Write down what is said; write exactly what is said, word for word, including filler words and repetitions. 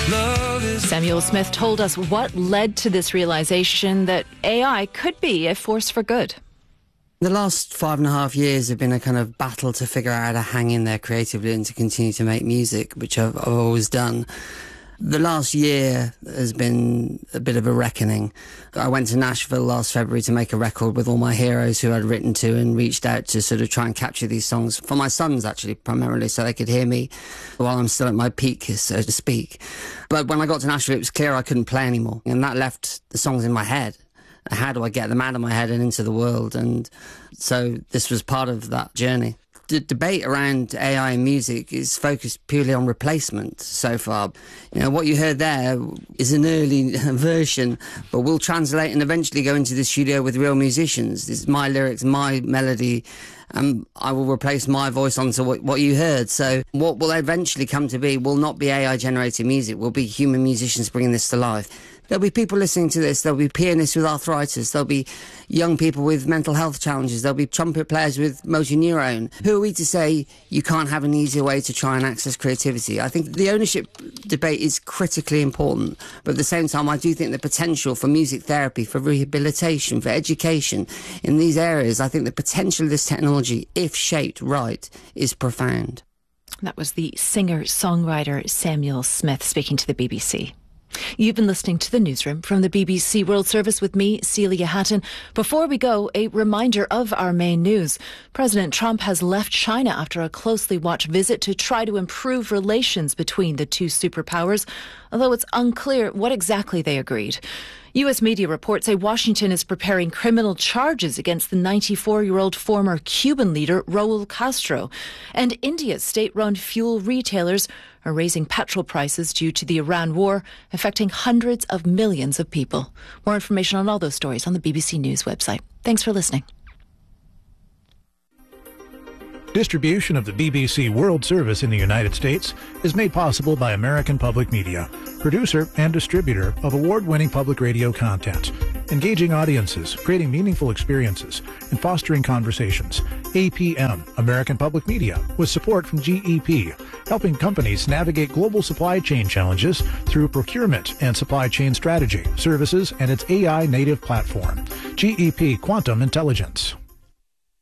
Samuel Smith told us what led to this realization that A I could be a force for good. The last five and a half years have been a kind of battle to figure out how to hang in there creatively and to continue to make music, which I've, I've always done. The last year has been a bit of a reckoning. I went to Nashville last February to make a record with all my heroes who I'd written to and reached out to sort of try and capture these songs for my sons, actually, primarily, so they could hear me while I'm still at my peak, so to speak. But when I got to Nashville, it was clear I couldn't play anymore, and that left the songs in my head. How do I get them out of my head and into the world? And so this was part of that journey. The debate around A I in music is focused purely on replacement so far. You know, what you heard there is an early version, but will translate and eventually go into the studio with real musicians. This is my lyrics, my melody, and I will replace my voice onto what, what you heard. So what will eventually come to be will not be A I-generated music, will be human musicians bringing this to life. There'll be people listening to this, there'll be pianists with arthritis, there'll be young people with mental health challenges, there'll be trumpet players with motor neurone. Who are we to say you can't have an easier way to try and access creativity? I think the ownership debate is critically important, but at the same time I do think the potential for music therapy, for rehabilitation, for education in these areas, I think the potential of this technology, if shaped right, is profound. That was the singer-songwriter Samuel Smith speaking to the B B C. You've been listening to the Newsroom from the B B C World Service with me, Celia Hatton. Before we go, a reminder of our main news. President Trump has left China after a closely watched visit to try to improve relations between the two superpowers, although it's unclear what exactly they agreed. U S media reports say Washington is preparing criminal charges against the ninety-four-year-old former Cuban leader Raul Castro. And India's state-run fuel retailers are raising petrol prices due to the Iran war, affecting hundreds of millions of people. More information on all those stories on the B B C News website. Thanks for listening. Distribution of the B B C World Service in the United States is made possible by American Public Media, producer and distributor of award-winning public radio content, engaging audiences, creating meaningful experiences, and fostering conversations. A P M, American Public Media, with support from G E P, helping companies navigate global supply chain challenges through procurement and supply chain strategy, services, and its A I native platform. G E P Quantum Intelligence.